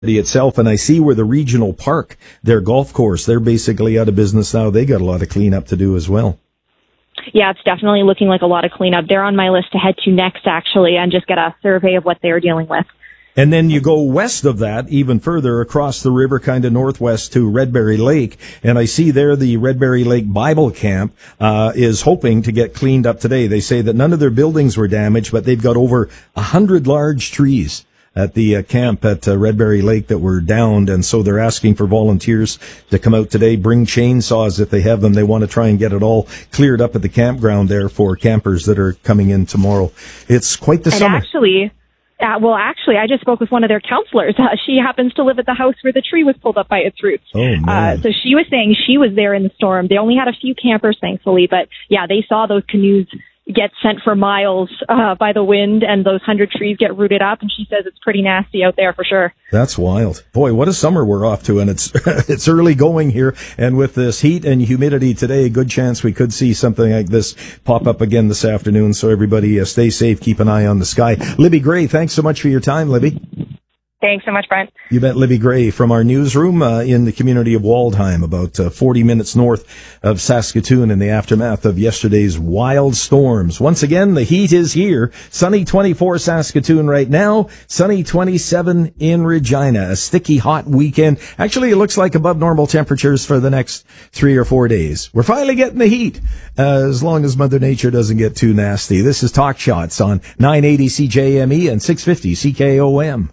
itself, and I see where the regional park, their golf course, they're basically out of business now. They got a lot of cleanup to do as well. Yeah, it's definitely looking like a lot of cleanup. They're on my list to head to next, actually, and just get a survey of what they're dealing with. And then you go west of that, even further across the river, kind of northwest to Redberry Lake. And I see there the Redberry Lake Bible Camp is hoping to get cleaned up today. They say that none of their buildings were damaged, but they've got over 100 large trees at the camp at Redberry Lake that were downed. And so they're asking for volunteers to come out today, bring chainsaws if they have them. They want to try and get it all cleared up at the campground there for campers that are coming in tomorrow. It's quite the summer. Actually, I just spoke with one of their counselors. She happens to live at the house where the tree was pulled up by its roots. Oh, man. So she was saying she was there in the storm. They only had a few campers, thankfully, but yeah, they saw those canoes get sent for miles by the wind, and those 100 trees get rooted up, and she says it's pretty nasty out there for sure. That's wild. Boy, what a summer we're off to, and it's it's early going here, and with this heat and humidity today, a good chance we could see something like this pop up again this afternoon, so everybody stay safe, keep an eye on the sky. Libby Gray, thanks so much for your time, Libby. Thanks so much, Brent. You bet. Libby Gray from our newsroom in the community of Waldheim, about 40 minutes north of Saskatoon, in the aftermath of yesterday's wild storms. Once again, the heat is here. Sunny 24 Saskatoon right now, sunny 27 in Regina. A sticky hot weekend. Actually, it looks like above normal temperatures for the next 3 or 4 days. We're finally getting the heat, as long as Mother Nature doesn't get too nasty. This is Talk Shots on 980 CJME and 650 CKOM.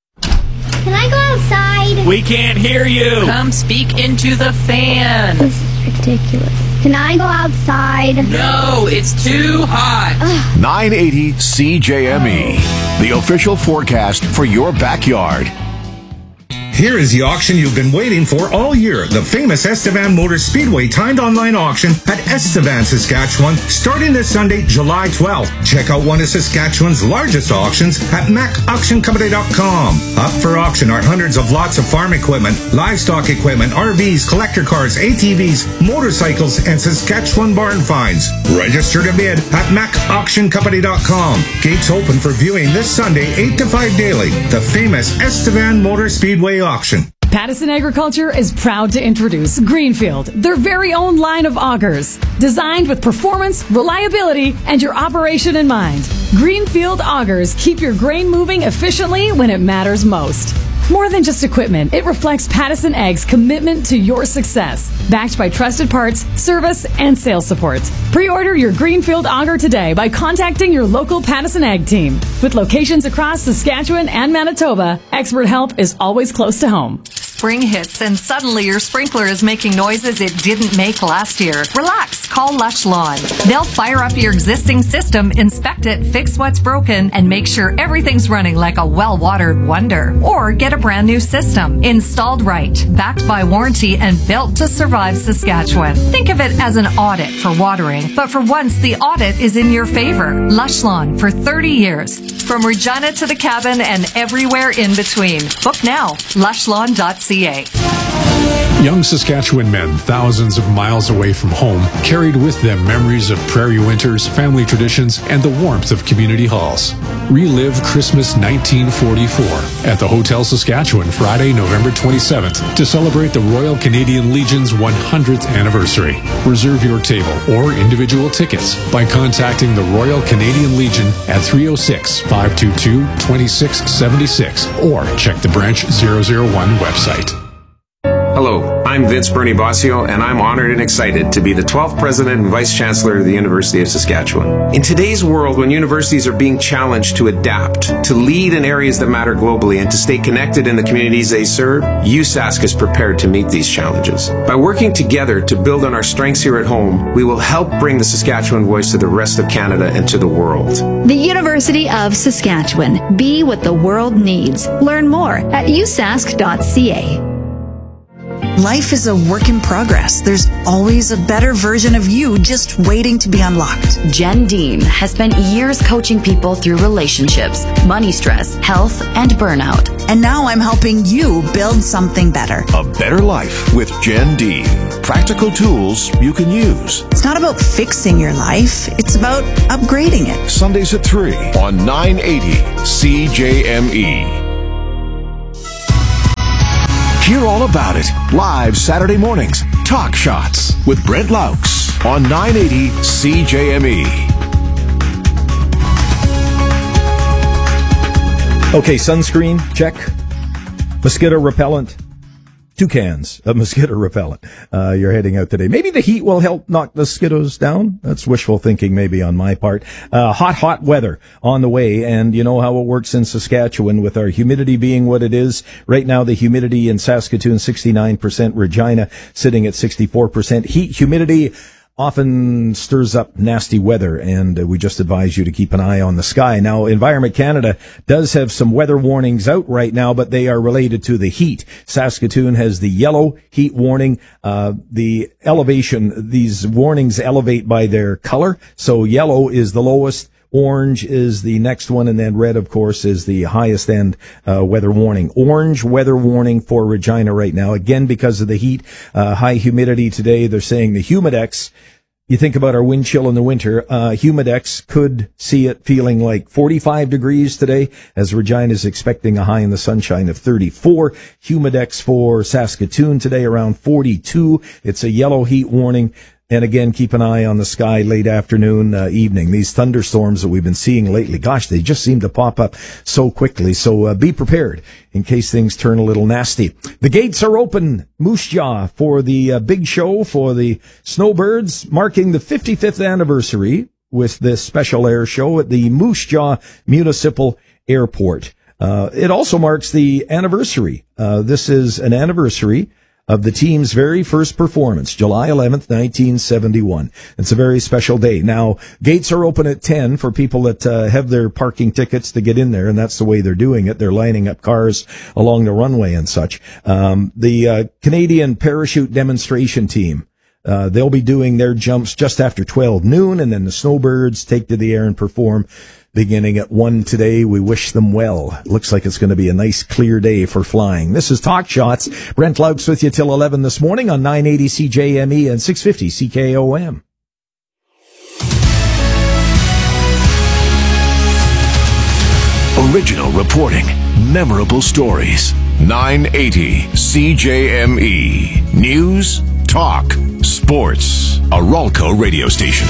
Can I go outside? We can't hear you. Come speak into the fan. This is ridiculous. Can I go outside? No, it's too hot. 980 CJME, the official forecast for your backyard. Here is the auction you've been waiting for all year. The famous Estevan Motor Speedway timed online auction at Estevan, Saskatchewan, starting this Sunday, July 12th. Check out one of Saskatchewan's largest auctions at macauctioncompany.com. Up for auction are hundreds of lots of farm equipment, livestock equipment, RVs, collector cars, ATVs, motorcycles, and Saskatchewan barn finds. Register to bid at macauctioncompany.com. Gates open for viewing this Sunday, 8 to 5 daily. The famous Estevan Motor Speedway auction. Pattison Agriculture is proud to introduce Greenfield, their very own line of augers, designed with performance, reliability, and your operation in mind. Greenfield augers keep your grain moving efficiently when it matters most. More than just equipment, it reflects Pattison Ag's commitment to your success, backed by trusted parts, service, and sales support. Pre-order your Greenfield auger today by contacting your local Pattison Ag team. With locations across Saskatchewan and Manitoba, expert help is always close to home. Spring hits and suddenly your sprinkler is making noises it didn't make last year. Relax, call Lush Lawn. They'll fire up your existing system, inspect it, fix what's broken, and make sure everything's running like a well-watered wonder. Or get a brand new system, installed right, backed by warranty, and built to survive Saskatchewan. Think of it as an audit for watering, but for once the audit is in your favor. Lush Lawn for 30 years. From Regina to the cabin and everywhere in between. Book now, lushlawn.ca. Young Saskatchewan men thousands of miles away from home carried with them memories of prairie winters, family traditions, and the warmth of community halls. Relive Christmas 1944 at the Hotel Saskatchewan Friday, November 27th to celebrate the Royal Canadian Legion's 100th anniversary. Reserve your table or individual tickets by contacting the Royal Canadian Legion at 306-522-2676 or check the Branch 001 website. Hello, I'm Vince Bernie Bossio, and I'm honored and excited to be the 12th President and Vice Chancellor of the University of Saskatchewan. In today's world, when universities are being challenged to adapt, to lead in areas that matter globally, and to stay connected in the communities they serve, USask is prepared to meet these challenges. By working together to build on our strengths here at home, we will help bring the Saskatchewan voice to the rest of Canada and to the world. The University of Saskatchewan. Be what the world needs. Learn more at usask.ca. Life is a work in progress. There's always a better version of you just waiting to be unlocked. Jen Dean has spent years coaching people through relationships, money stress, health, and burnout. And now I'm helping you build something better. A better life with Jen Dean. Practical tools you can use. It's not about fixing your life. It's about upgrading it. Sundays at 3 on 980 CJME. Hear all about it live Saturday mornings. Talk Shots with Brent Laux on 980 CJME. Okay, sunscreen, check. Mosquito repellent. 2 cans of mosquito repellent. You're heading out today. Maybe the heat will help knock the mosquitoes down. That's wishful thinking maybe on my part. Hot weather on the way. And you know how it works in Saskatchewan with our humidity being what it is. Right now, the humidity in Saskatoon, 69%. Regina sitting at 64%. Heat, humidity often stirs up nasty weather, and we just advise you to keep an eye on the sky. Now, Environment Canada does have some weather warnings out right now, but they are related to the heat. Saskatoon has the yellow heat warning. The elevation, these warnings elevate by their color. So yellow is the lowest. Orange is the next one, and then red, of course, is the highest end weather warning. Orange weather warning for Regina right now, again because of the heat, high humidity today. They're saying the Humidex, you think about our wind chill in the winter, Humidex could see it feeling like 45 degrees today, as Regina is expecting a high in the sunshine of 34. Humidex for Saskatoon today around 42. It's a yellow heat warning. And again, keep an eye on the sky late afternoon, evening. These thunderstorms that we've been seeing lately, gosh, they just seem to pop up so quickly. So be prepared in case things turn a little nasty. The gates are open, Moose Jaw, for the big show for the Snowbirds, marking the 55th anniversary with this special air show at the Moose Jaw Municipal Airport. It also marks the anniversary. This is an anniversary of the team's very first performance, July 11th, 1971. It's a very special day. Now, gates are open at 10 for people that have their parking tickets to get in there, and that's the way they're doing it. They're lining up cars along the runway and such. The Canadian Parachute Demonstration Team, they'll be doing their jumps just after 12 noon, and then the Snowbirds take to the air and perform beginning at 1 today. We wish them well. Looks like it's going to be a nice, clear day for flying. This is Talk Shots. Brent Laux with you till 11 this morning on 980 CJME and 650 CKOM. Original reporting, memorable stories. 980 CJME. News, talk, sports. A Ralco radio station.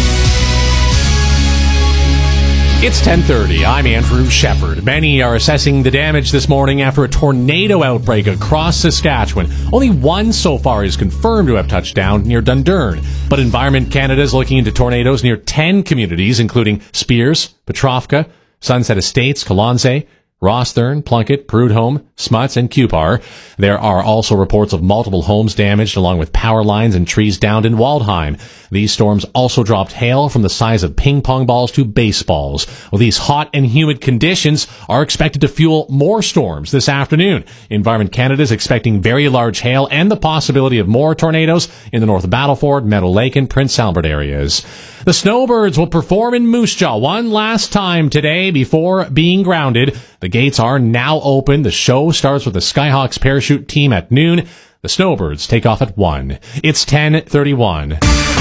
It's 10:30. I'm Andrew Shepard. Many are assessing the damage this morning after a tornado outbreak across Saskatchewan. Only one so far is confirmed to have touched down near Dundurn. But Environment Canada is looking into tornadoes near 10 communities, including Spears, Petrovka, Sunset Estates, Colonsay, Rosthern, Plunkett, Prudhomme, Smuts, and Cupar. There are also reports of multiple homes damaged, along with power lines and trees downed in Waldheim. These storms also dropped hail from the size of ping pong balls to baseballs. Well, these hot and humid conditions are expected to fuel more storms this afternoon. Environment Canada is expecting very large hail and the possibility of more tornadoes in the North Battleford, Meadow Lake, and Prince Albert areas. The Snowbirds will perform in Moose Jaw one last time today before being grounded. The gates are now open. The show starts with the Skyhawks parachute team at noon. The Snowbirds take off at 1. It's 10:31.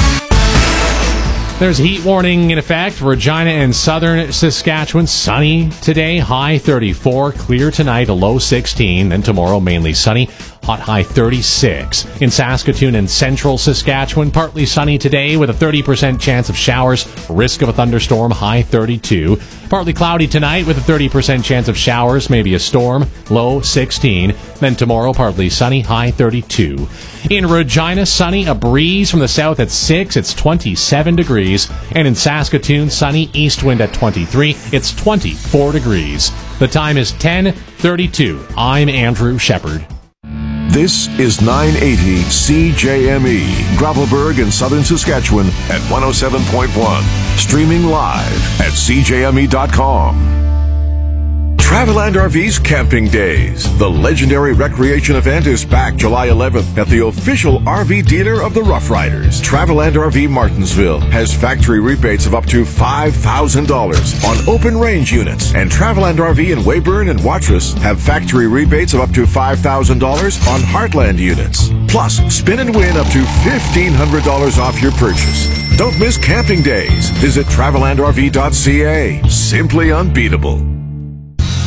There's a heat warning in effect. Regina and southern Saskatchewan, sunny today, high 34. Clear tonight, a low 16. Then tomorrow, mainly sunny, hot high 36. In Saskatoon and central Saskatchewan, partly sunny today with a 30% chance of showers. Risk of a thunderstorm, high 32. Partly cloudy tonight with a 30% chance of showers, maybe a storm, low 16. Then tomorrow, partly sunny, high 32. In Regina, sunny, a breeze from the south at 6. It's 27 degrees. And in Saskatoon, sunny, east wind at 23. It's 24 degrees. The time is 10:32. I'm Andrew Shepard. This is 980 CJME, Gravelbourg in southern Saskatchewan at 107.1. Streaming live at CJME.com. Traveland RV's Camping Days. The legendary recreation event is back July 11th at the official RV dealer of the Rough Riders. Traveland RV Martinsville has factory rebates of up to $5,000 on open range units. And Traveland RV in Weyburn and Watrous have factory rebates of up to $5,000 on Heartland units. Plus, spin and win up to $1,500 off your purchase. Don't miss Camping Days. Visit TravelandRV.ca. Simply unbeatable.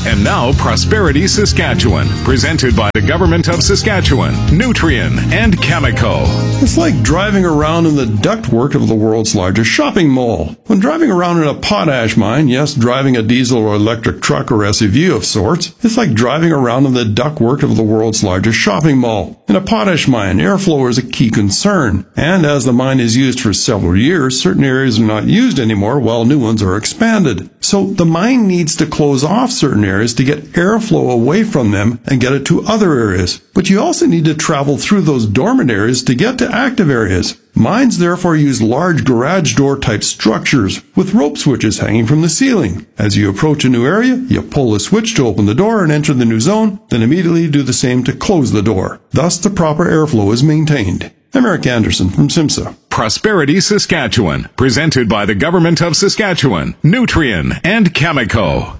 And now, Prosperity Saskatchewan, presented by the Government of Saskatchewan, Nutrien, and Chemico. It's like driving around in the ductwork of the world's largest shopping mall. When driving around in a potash mine, yes, driving a diesel or electric truck or SUV of sorts, it's like driving around in the ductwork of the world's largest shopping mall. In a potash mine, airflow is a key concern, and as the mine is used for several years, certain areas are not used anymore while new ones are expanded. So the mine needs to close off certain areas to get airflow away from them and get it to other areas. But you also need to travel through those dormant areas to get to active areas. Mines therefore use large garage door type structures with rope switches hanging from the ceiling. As you approach a new area, you pull the switch to open the door and enter the new zone, then immediately do the same to close the door. Thus the proper airflow is maintained. I'm Eric Anderson from SIMSA. Prosperity Saskatchewan, presented by the Government of Saskatchewan, Nutrien, and Chemico.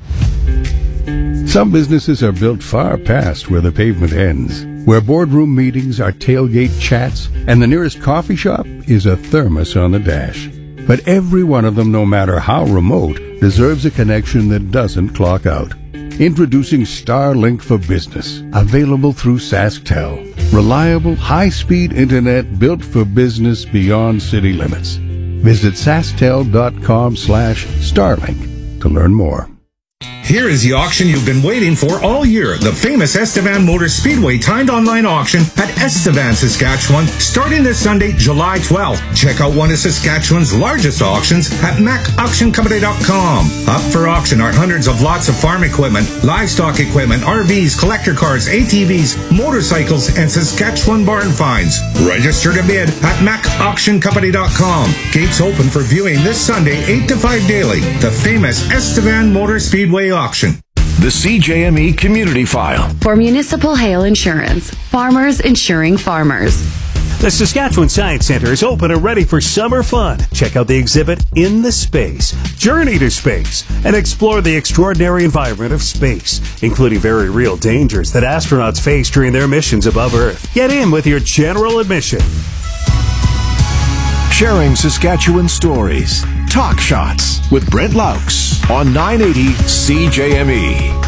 Some businesses are built far past where the pavement ends, where boardroom meetings are tailgate chats, and the nearest coffee shop is a thermos on the dash. But every one of them, no matter how remote, deserves a connection that doesn't clock out. Introducing Starlink for Business, available through SaskTel. Reliable, high-speed internet built for business beyond city limits. Visit SaskTel.com/Starlink to learn more. Here is the auction you've been waiting for all year. The famous Estevan Motor Speedway timed online auction at Estevan, Saskatchewan, starting this Sunday, July 12th. Check out one of Saskatchewan's largest auctions at macauctioncompany.com. Up for auction are hundreds of lots of farm equipment, livestock equipment, RVs, collector cars, ATVs, motorcycles, and Saskatchewan barn finds. Register to bid at macauctioncompany.com. Gates open for viewing this Sunday, 8 to 5 daily. The famous Estevan Motor Speedway auction. The CJME Community File. For Municipal Hail Insurance, farmers insuring farmers. The Saskatchewan Science Center is open and ready for summer fun. Check out the exhibit In the Space, Journey to Space, and explore the extraordinary environment of space, including very real dangers that astronauts face during their missions above Earth. Get in with your general admission. Sharing Saskatchewan stories. Talk Shots with Brent Laux on 980 CJME.